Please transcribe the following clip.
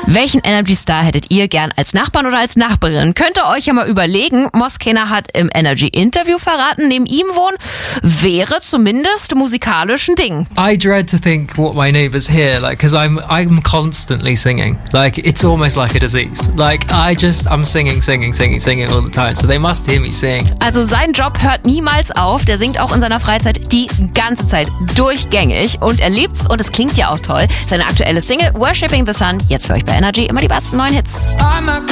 Welchen Energy-Star hättet ihr gern als Nachbarn oder als Nachbarin? Könnt ihr euch ja mal überlegen. Moskena hat im Energy-Interview verraten, neben ihm wohnen wäre zumindest musikalisch ein Ding. I dread to think what my neighbours hear, like, because I'm constantly singing. Like, it's almost like a disease. Like, I'm singing all the time. So they must hear me sing. Also sein Job hört niemals auf. Der singt auch in seiner Freizeit die ganze Zeit durchgängig und er liebt's und es klingt ja auch toll. Seine aktuelle Single Worshipping the Sun, jetzt für euch bei Energy immer die besten neuen Hits.